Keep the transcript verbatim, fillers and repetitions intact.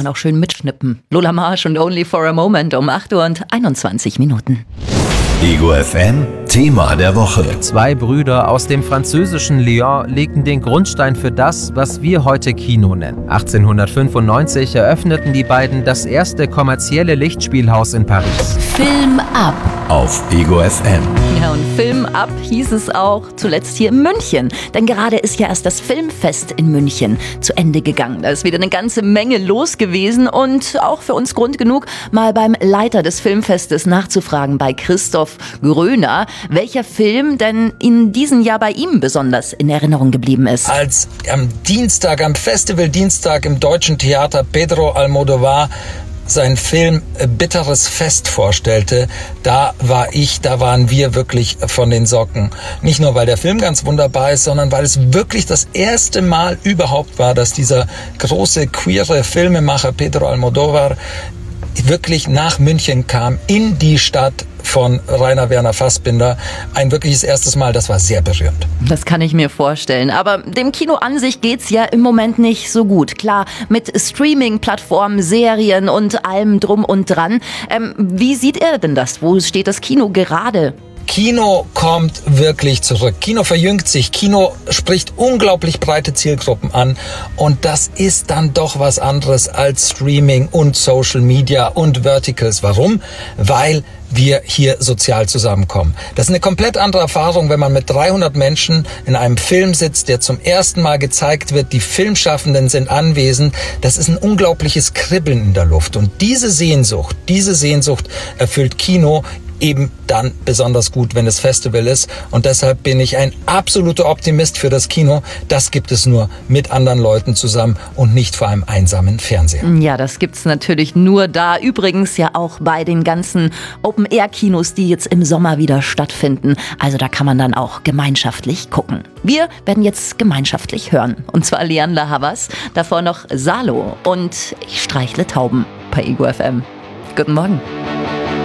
man auch schön mitschnippen. Lola Marsch und Only for a Moment um acht Uhr und einundzwanzig Minuten. Ego F M, Thema der Woche. Zwei Brüder aus dem französischen Lyon legten den Grundstein für das, was wir heute Kino nennen. achtzehnhundertfünfundneunzig eröffneten die beiden das erste kommerzielle Lichtspielhaus in Paris. Film ab. Auf Ego F M. Ja, und Film ab hieß es auch zuletzt hier in München. Denn gerade ist ja erst das Filmfest in München zu Ende gegangen. Da ist wieder eine ganze Menge los gewesen und auch für uns Grund genug, mal beim Leiter des Filmfestes nachzufragen, bei Christoph Gröner, welcher Film denn in diesem Jahr bei ihm besonders in Erinnerung geblieben ist. Als am Dienstag, am Festival-Dienstag im Deutschen Theater Pedro Almodóvar seinen Film Bitteres Fest vorstellte, da war ich, da waren wir wirklich von den Socken. Nicht nur, weil der Film ganz wunderbar ist, sondern weil es wirklich das erste Mal überhaupt war, dass dieser große, queere Filmemacher Pedro Almodóvar wirklich nach München kam, in die Stadt von Rainer Werner Fassbinder. Ein wirkliches erstes Mal, das war sehr berührend. Das kann ich mir vorstellen. Aber dem Kino an sich geht's ja im Moment nicht so gut. Klar, mit Streaming-Plattformen, Serien und allem drum und dran. Ähm, wie sieht er denn das? Wo steht das Kino gerade? Kino kommt wirklich zurück. Kino verjüngt sich. Kino spricht unglaublich breite Zielgruppen an. Und das ist dann doch was anderes als Streaming und Social Media und Verticals. Warum? Weil wir hier sozial zusammenkommen. Das ist eine komplett andere Erfahrung, wenn man mit dreihundert Menschen in einem Film sitzt, der zum ersten Mal gezeigt wird. Die Filmschaffenden sind anwesend. Das ist ein unglaubliches Kribbeln in der Luft. Und diese Sehnsucht, diese Sehnsucht erfüllt Kino eben dann besonders gut, wenn es Festival ist. Und deshalb bin ich ein absoluter Optimist für das Kino. Das gibt es nur mit anderen Leuten zusammen und nicht vor einem einsamen Fernseher. Ja, das gibt's natürlich nur da. Übrigens ja auch bei den ganzen Open-Air-Kinos, die jetzt im Sommer wieder stattfinden. Also da kann man dann auch gemeinschaftlich gucken. Wir werden jetzt gemeinschaftlich hören. Und zwar Leander Havas, davor noch Salo und Ich streichle Tauben bei Ego F M. Guten Morgen.